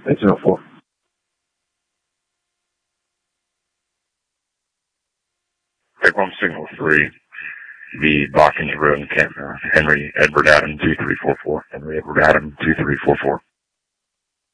1804. Take one signal 3. The Bockings Road in Kent, Henry Edward Adam 2344. Henry Edward Adam 2344.